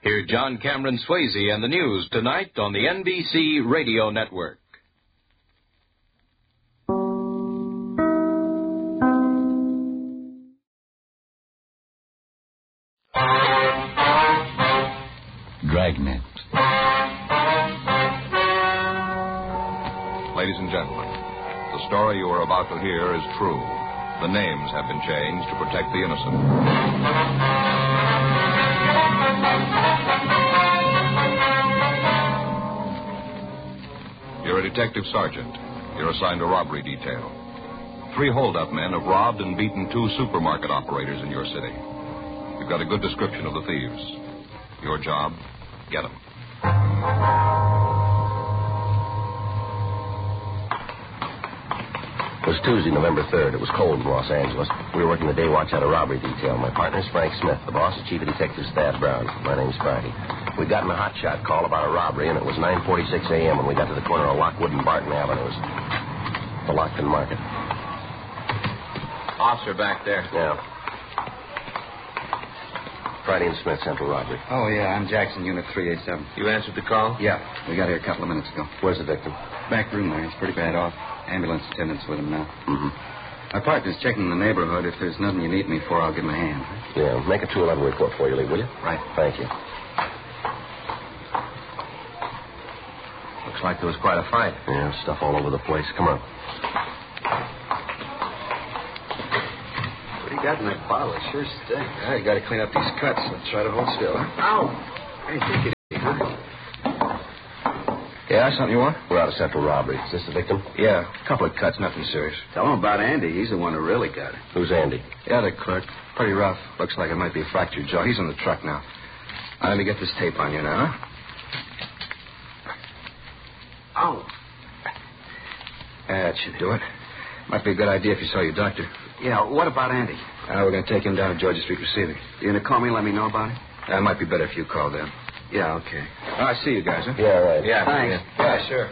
Hear John Cameron Swayze and the news tonight on the NBC Radio Network. Dragnet. Ladies and gentlemen, the story you are about to hear is true. The names have been changed to protect the innocent. You're a detective sergeant. You're assigned a robbery detail. 3 hold-up men have robbed and beaten 2 supermarket operators in your city. You've got a good description of the thieves. Your job, get them. It was Tuesday, November 3rd. It was cold in Los Angeles. We were working the day watch at a robbery detail. My partner's Frank Smith. The boss is Chief of Detectives Thad Brown. My name's Friday. We'd gotten a hotshot call about a robbery, and it was 9:46 a.m. when we got to the corner of Lockwood and Barton Avenues. The Lockton Market. Officer back there. Yeah. Friday and Smith, Central Robbery. Oh, yeah, I'm Jackson, Unit 387. You answered the call? Yeah, we got here a couple of minutes ago. Where's the victim? Back room there. He's pretty bad off. Ambulance attendants with him now. Mm-hmm. My partner's checking the neighborhood. If there's nothing you need me for, I'll give him a hand. Yeah, make a 211 report for you, Lee, will you? Right. Thank you. Looks like there was quite a fight. Yeah, stuff all over the place. Come on. What do you got in that bottle? It sure stinks. You got to clean up these cuts. Let's try to hold still, huh? Ow! Hey, take it easy, huh? Yeah, something you want? We're out of Central Robbery. Is this the victim? Yeah, a couple of cuts, nothing serious. Tell him about Andy. He's the one who really got it. Who's Andy? Yeah, the clerk. Pretty rough. Looks like it might be a fractured jaw. He's in the truck now. Let me get this tape on you now, huh? Ow. That should do it. Might be a good idea if you saw your doctor. Yeah, what about Andy? We're going to take him down to Georgia Street Receiving. You going to call me and let me know about him? It might be better if you called them. Yeah, okay. I see you guys, huh? Yeah, right. Yeah, thanks. Yeah, sure.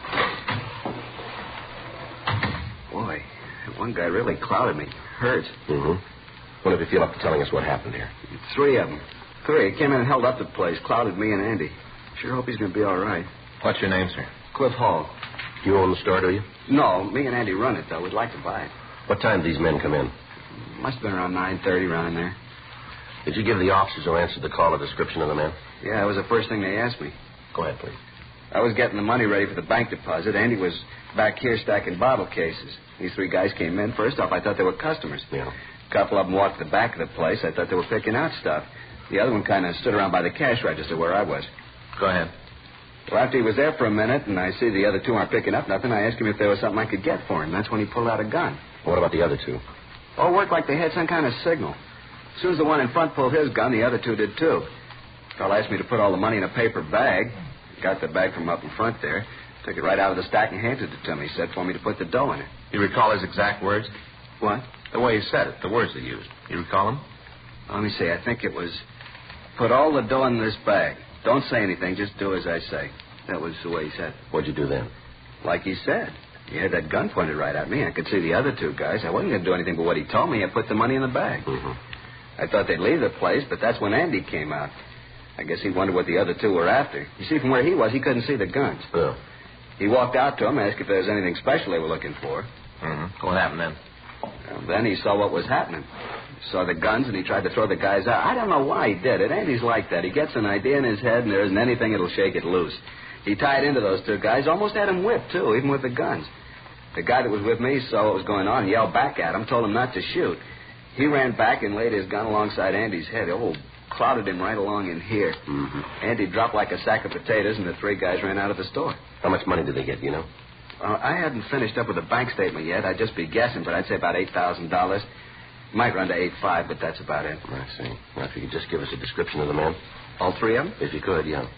Boy, that one guy really clouded me. Hurt. Mm-hmm. When did you feel up to telling us what happened here? 3 of them. 3. Came in and held up the place. Clouded me and Andy. Sure hope he's going to be all right. What's your name, sir? Cliff Hall. You own the store, do you? No, me and Andy run it, though. We'd like to buy it. What time did these men come in? Must have been around 9:30, around there. Did you give the officers who answered the call a description of the men? Yeah, it was the first thing they asked me. Go ahead, please. I was getting the money ready for the bank deposit. Andy was back here stacking bottle cases. These 3 guys came in. First off, I thought they were customers. Yeah. A couple of them walked to the back of the place. I thought they were picking out stuff. The other one kind of stood around by the cash register where I was. Go ahead. Well, after he was there for a minute and I see the other 2 aren't picking up nothing, I asked him if there was something I could get for him. That's when he pulled out a gun. What about the other 2? Oh, it worked like they had some kind of signal. As soon as the one in front pulled his gun, the other 2 did too. The fellow asked me to put all the money in a paper bag. Got the bag from up in front there. Took it right out of the stack and handed it to me. Said for me to put the dough in it. You recall his exact words? What? The way he said it, the words he used. You recall them? Let me see. I think it was, put all the dough in this bag. Don't say anything. Just do as I say. That was the way he said it. What'd you do then? Like he said. He had that gun pointed right at me. I could see the other 2 guys. I wasn't going to do anything but what he told me. I put the money in the bag. Mm-hmm. I thought they'd leave the place, but that's when Andy came out. I guess he wondered what the other 2 were after. You see, from where he was, he couldn't see the guns. Oh. He walked out to them, asked if there was anything special they were looking for. Mm-hmm. What happened then? Well, then he saw what was happening. He saw the guns, and he tried to throw the guys out. I don't know why he did it. Andy's like that. He gets an idea in his head, and there isn't anything that'll shake it loose. He tied into those 2 guys, almost had them whipped, too, even with the guns. The guy that was with me saw what was going on and yelled back at him, told him not to shoot. He ran back and laid his gun alongside Andy's head. Clouded him right along in here. Mm-hmm. Andy dropped like a sack of potatoes, and the 3 guys ran out of the store. How much money did they get, you know? I hadn't finished up with the bank statement yet. I'd just be guessing, but I'd say about $8,000. Might run to 8.5, but that's about it. I see. Well, if you could just give us a description of the men. All 3 of them? If you could, yeah.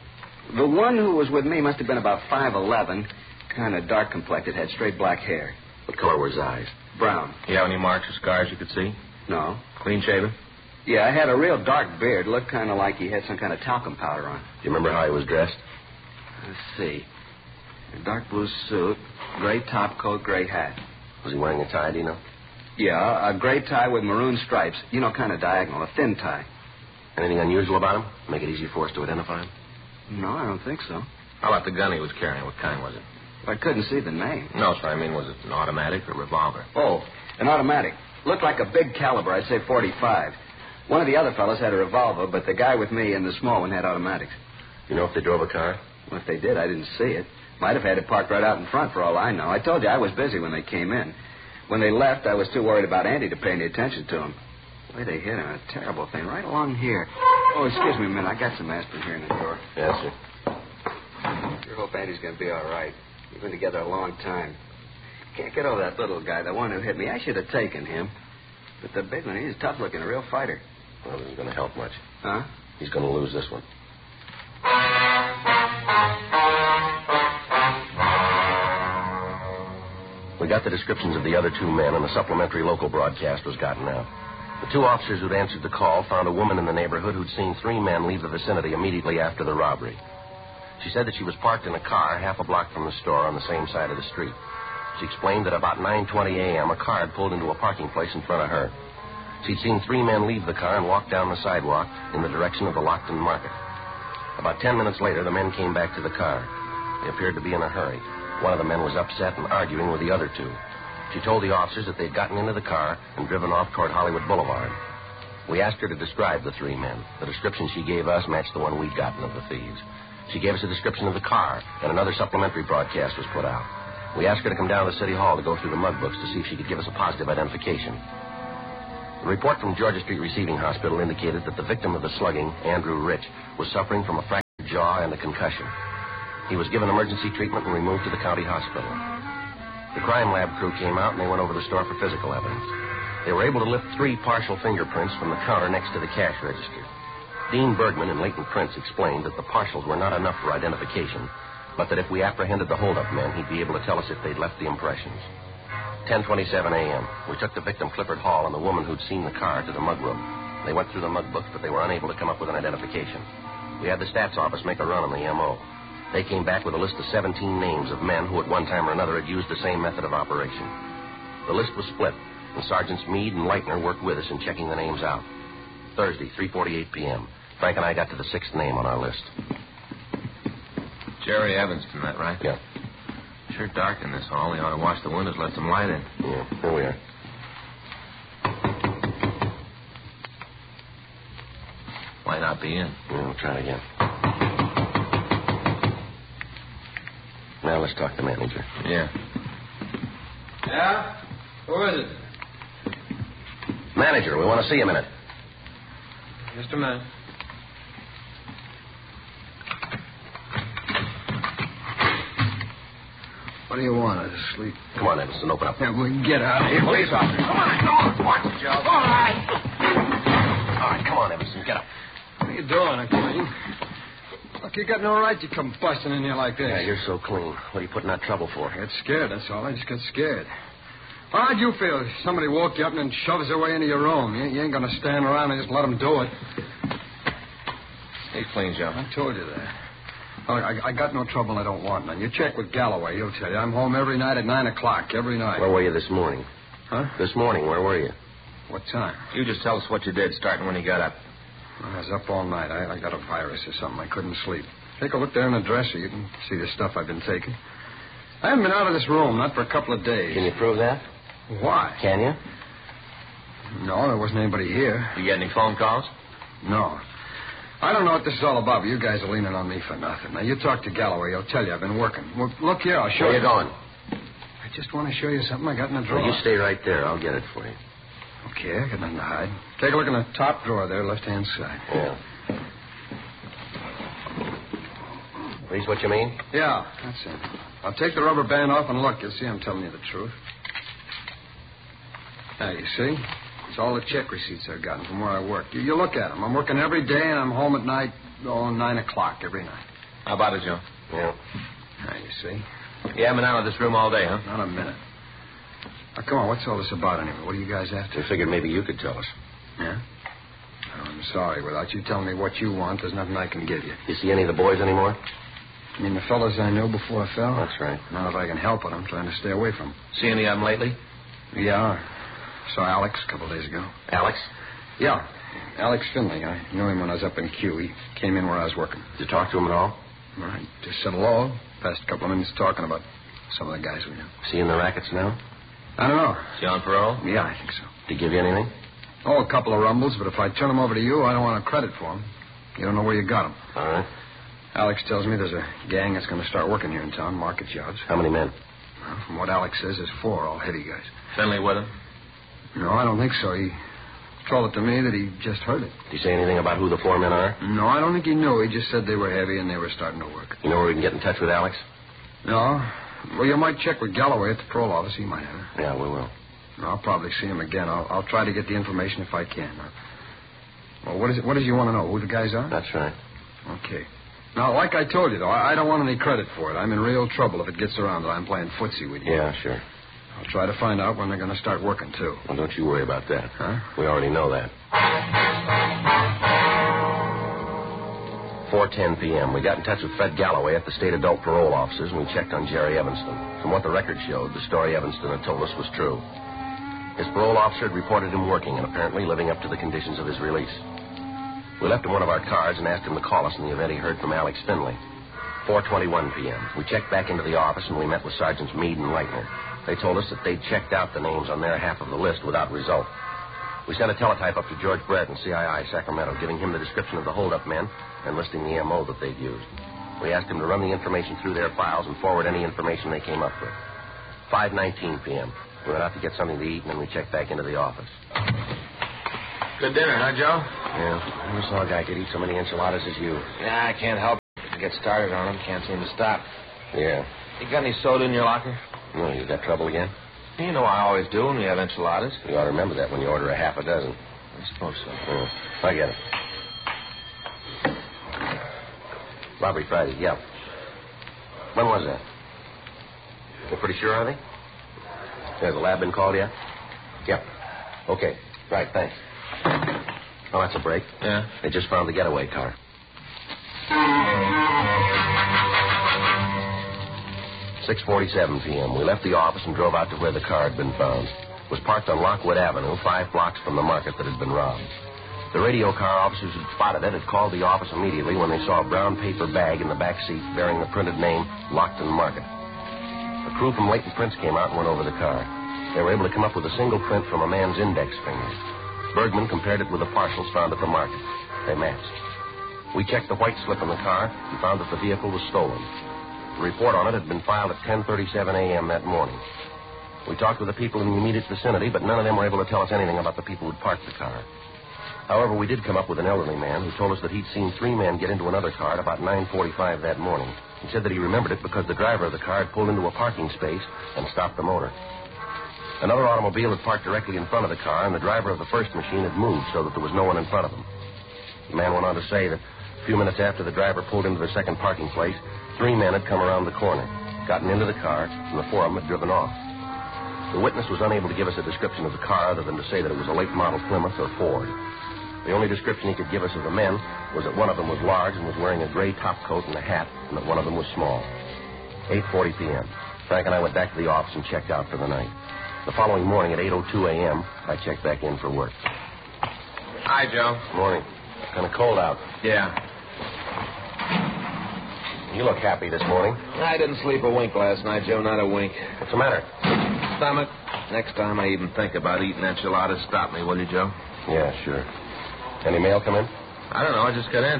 The one who was with me must have been about 5'11", kind of dark complected, had straight black hair. What color were his eyes? Brown. You have any marks or scars you could see? No. Clean shaven? Yeah, I had a real dark beard. Looked kind of like he had some kind of talcum powder on. Do you remember how he was dressed? Let's see. A dark blue suit, gray top coat, gray hat. Was he wearing a tie, do you know? Yeah, a gray tie with maroon stripes. You know, kind of diagonal, a thin tie. Anything unusual about him? Make it easy for us to identify him? No, I don't think so. How about the gun he was carrying? What kind was it? I couldn't see the name. No, sir. I mean, was it an automatic or revolver? Oh, an automatic. Looked like a big caliber. I'd say 45. One of the other fellas had a revolver, but the guy with me and the small one had automatics. You know if they drove a car? Well, if they did, I didn't see it. Might have had it parked right out in front for all I know. I told you I was busy when they came in. When they left, I was too worried about Andy to pay any attention to him. The way they hit him, a terrible thing, right along here. Oh, excuse me a minute. I got some aspirin here in the drawer. Yes, sir. Sure hope Andy's going to be all right. We've been together a long time. Can't get over that little guy, the one who hit me. I should have taken him. But the big one, he's tough looking, a real fighter. Well, this isn't going to help much. Huh? He's going to lose this one. We got the descriptions of the other two men, and the supplementary local broadcast was gotten out. The two officers who'd answered the call found a woman in the neighborhood who'd seen three men leave the vicinity immediately after the robbery. She said that she was parked in a car half a block from the store on the same side of the street. She explained that about 9:20 a.m., a car had pulled into a parking place in front of her. She'd seen three men leave the car and walk down the sidewalk in the direction of the Lockton Market. About 10 minutes later, the men came back to the car. They appeared to be in a hurry. One of the men was upset and arguing with the other two. She told the officers that they'd gotten into the car and driven off toward Hollywood Boulevard. We asked her to describe the three men. The description she gave us matched the one we'd gotten of the thieves. She gave us a description of the car, and another supplementary broadcast was put out. We asked her to come down to the City Hall to go through the mug books to see if she could give us a positive identification. The report from Georgia Street Receiving Hospital indicated that the victim of the slugging, Andrew Rich, was suffering from a fractured jaw and a concussion. He was given emergency treatment and removed to the county hospital. The crime lab crew came out and they went over the store for physical evidence. They were able to lift 3 partial fingerprints from the counter next to the cash register. Dean Bergman and Leighton Prince explained that the partials were not enough for identification, but that if we apprehended the holdup men, he'd be able to tell us if they'd left the impressions. 10:27 a.m. We took the victim, Clifford Hall, and the woman who'd seen the car to the mug room. They went through the mug books, but they were unable to come up with an identification. We had the stats office make a run on the M.O. They came back with a list of 17 names of men who at one time or another had used the same method of operation. The list was split, and Sergeants Meade and Leitner worked with us in checking the names out. Thursday, 3:48 p.m. Frank and I got to the 6th name on our list. Jerry Evanston, that right? Yeah. Sure dark in this hall. They ought to wash the windows, let some light in. Yeah, here we are. Why not be in? Yeah, we'll try it again. Now let's talk to the manager. Yeah. Yeah? Who is it? Manager, we want to see you a minute. Just a minute. What do you want? I just sleep. Come on, Evanston, open up. Yeah, we can get out of here. Police officer. Come on, watch it, Joe. All right. All right, come on, Evanston, get up. What are you doing, clean? Look, you got no right to come busting in here like this. Yeah, you're so clean. What are you putting that trouble for? I got scared, that's all. I just got scared. How'd you feel if somebody woke you up and then shoves their way into your room? You ain't going to stand around and just let them do it. He's clean, Joe. I told you that. Look, I got no trouble I don't want none. You check with Galloway, he'll tell you. I'm home every night at 9 o'clock, every night. Where were you this morning? Huh? This morning, where were you? What time? You just tell us what you did, starting when you got up. I was up all night. I got a virus or something. I couldn't sleep. Take a look there in the dresser. You can see the stuff I've been taking. I haven't been out of this room, not for a couple of days. Can you prove that? Why? Can you? No, there wasn't anybody here. You get any phone calls? No. I don't know what this is all about, but you guys are leaning on me for nothing. Now, you talk to Galloway. He'll tell you I've been working. Well, look here, I'll show Where you. you going? I just want to show you something I got in the drawer. Well, you stay right there. I'll get it for you. Okay, I got nothing to hide. Take a look in the top drawer there, left-hand side. Yeah. These what you mean? Yeah, that's it. I'll take the rubber band off and look. You'll see I'm telling you the truth. Now, you see? It's all the check receipts I've gotten from where I work. You look at them. I'm working every day, and I'm home at night, 9 o'clock every night. How about it, Joe? Yeah. Now, you see? You haven't been out of this room all day, huh? Not a minute. Now, come on, what's all this about anyway? What are you guys after? We figured maybe you could tell us. Yeah? Oh, I'm sorry. Without you telling me what you want, there's nothing I can give you. You see any of the boys anymore? You mean the fellas I knew before I fell? That's right. Not if I can help it. I'm trying to stay away from them. See any of them lately? Yeah. Saw Alex a couple days ago. Alex? Yeah. Alex Finley. I knew him when I was up in Q. He came in where I was working. Did you talk to him at all? All right. Just said hello. Passed a couple of minutes talking about some of the guys we know. Is he in the rackets now? I don't know. Is he on parole? Yeah, I think so. Did he give you anything? Oh, a couple of rumbles, but if I turn them over to you, I don't want a credit for them. You don't know where you got them. All right. Alex tells me there's a gang that's going to start working here in town, market jobs. How many men? Well, from what Alex says, there's 4, all heavy guys. Finley with him? No, I don't think so. He told it to me that he just heard it. Did he say anything about who the 4 men are? No, I don't think he knew. He just said they were heavy and they were starting to work. You know where we can get in touch with Alex? No. Well, you might check with Galloway at the parole office. He might have it. Yeah, we will. No, I'll probably see him again. I'll try to get the information if I can. Well, what is it you want to know? Who the guys are? That's right. Okay. Now, like I told you, though, I don't want any credit for it. I'm in real trouble if it gets around that I'm playing footsie with you. Yeah, sure. I'll try to find out when they're going to start working, too. Well, don't you worry about that. Huh? We already know that. 4:10 p.m. We got in touch with Fred Galloway at the state adult parole offices, and we checked on Jerry Evanston. From what the record showed, the story Evanston had told us was true. His parole officer had reported him working and apparently living up to the conditions of his release. We left him one of our cards and asked him to call us in the event he heard from Alex Finley. 4:21 p.m. We checked back into the office, and we met with Sergeants Meade and Leitner. They told us that they'd checked out the names on their half of the list without result. We sent a teletype up to George Brett in CII, Sacramento, giving him the description of the holdup men and listing the M.O. that they'd used. We asked him to run the information through their files and forward any information they came up with. 5:19 p.m. We went out to get something to eat, and then we checked back into the office. Good dinner, huh, Joe? Yeah, I never saw a guy could eat so many enchiladas as you. Yeah, I can't help it. Get started on them. Can't seem to stop. Yeah. You got any soda in your locker? No, you got trouble again? You know I always do when we have enchiladas. You ought to remember that when you order a half a dozen. I suppose so. Yeah, I get it. Robbery Friday, yeah. When was that? You're pretty sure, are they? Has the lab been called yet? Yep. Okay. Right, thanks. Oh, that's a break. Yeah? They just found the getaway car. 6:47 p.m. We left the office and drove out to where the car had been found. It was parked on Lockwood Avenue, 5 blocks from the market that had been robbed. The radio car officers who'd spotted it had called the office immediately when they saw a brown paper bag in the back seat bearing the printed name Lockton Market. A crew from Leighton Prince came out and went over the car. They were able to come up with a single print from a man's index finger. Bergman compared it with the partials found at the market. They matched. We checked the white slip in the car and found that the vehicle was stolen. The report on it had been filed at 10:37 a.m. that morning. We talked with the people in the immediate vicinity, but none of them were able to tell us anything about the people who'd parked the car. However, we did come up with an elderly man who told us that he'd seen 3 men get into another car at about 9:45 that morning. He said that he remembered it because the driver of the car had pulled into a parking space and stopped the motor. Another automobile had parked directly in front of the car, and the driver of the first machine had moved so that there was no one in front of him. The man went on to say that a few minutes after the driver pulled into the second parking place, 3 men had come around the corner, gotten into the car, and the 4 of them had driven off. The witness was unable to give us a description of the car other than to say that it was a late model Plymouth or Ford. The only description he could give us of the men was that one of them was large and was wearing a gray topcoat and a hat, and that one of them was small. 8:40 p.m. Frank and I went back to the office and checked out for the night. The following morning at 8:02 a.m., I checked back in for work. Hi, Joe. Morning. Kind of cold out. Yeah. You look happy this morning. I didn't sleep a wink last night, Joe. Not a wink. What's the matter? Stomach. Next time I even think about eating enchiladas, stop me, will you, Joe? Yeah, sure. Any mail come in? I don't know. I just got in.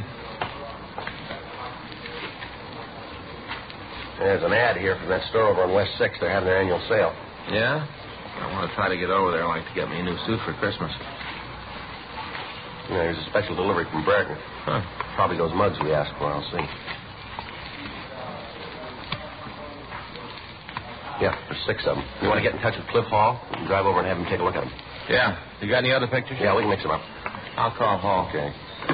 There's an ad here from that store over on West 6th. They're having their annual sale. Yeah? I want to try to get over there. I'd like to get me a new suit for Christmas. Yeah, there's a special delivery from Brereton. Huh. Probably those mugs we asked for. I'll see. Yeah, there's 6 of them. You want to get in touch with Cliff Hall? You can drive over and have him take a look at them. Yeah. You got any other pictures? Yeah, we can mix them up. I'll call Hall. Okay.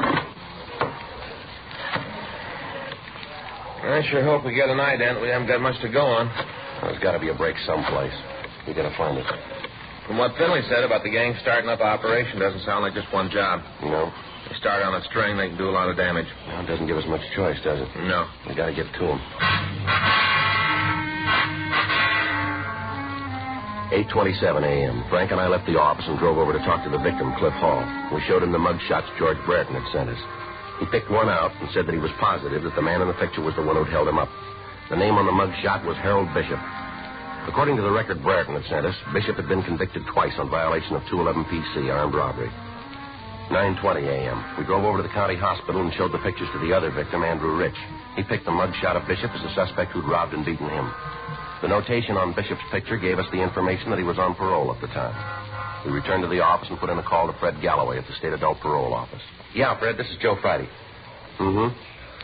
I sure hope we get an ident. We haven't got much to go on. Well, there's got to be a break someplace. We got to find it. From what Finley said about the gang starting up operation, doesn't sound like just one job. No. They start on a string, they can do a lot of damage. Well, it doesn't give us much choice, does it? No. We got to get to them. 8:27 a.m. Frank and I left the office and drove over to talk to the victim, Cliff Hall. We showed him the mug shots George Brereton had sent us. He picked one out and said that he was positive that the man in the picture was the one who'd held him up. The name on the mug shot was Harold Bishop. According to the record Brereton had sent us, Bishop had been convicted twice on violation of 211 PC, armed robbery. 9:20 a.m. We drove over to the county hospital and showed the pictures to the other victim, Andrew Rich. He picked the mug shot of Bishop as the suspect who'd robbed and beaten him. The notation on Bishop's picture gave us the information that he was on parole at the time. We returned to the office and put in a call to Fred Galloway at the State Adult Parole Office. Yeah, Fred, this is Joe Friday. Mm-hmm.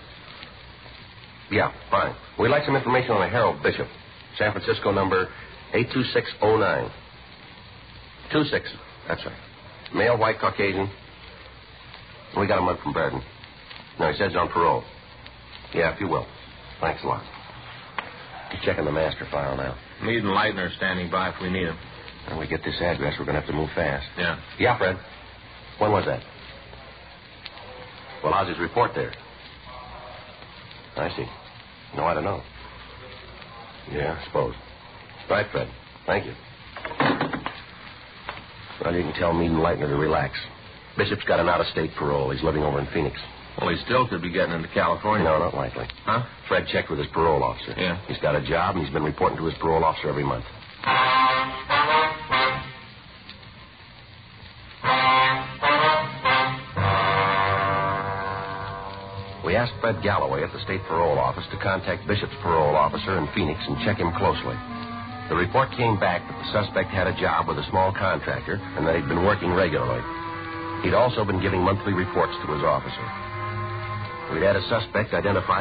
Yeah, fine. We'd like some information on a Harold Bishop. San Francisco number 82609. 26, that's right. Male, white, Caucasian. We got a mug from Brereton. No, he says he's on parole. Yeah, if you will. Thanks a lot. He's checking the master file now. Meade and Leitner are standing by if we need them. When we get this address, we're going to have to move fast. Yeah. Yeah, Fred. When was that? Well, how's his report there? I see. No, I don't know. Yeah, I suppose. Right, Fred. Thank you. Well, you can tell Meade and Leitner to relax. Bishop's got an out-of-state parole. He's living over in Phoenix. Well, he still could be getting into California. No, not likely. Huh? Fred checked with his parole officer. Yeah. He's got a job, and he's been reporting to his parole officer every month. We asked Fred Galloway at the state parole office to contact Bishop's parole officer in Phoenix and check him closely. The report came back that the suspect had a job with a small contractor and that he'd been working regularly. He'd also been giving monthly reports to his officer. We'd had a suspect identified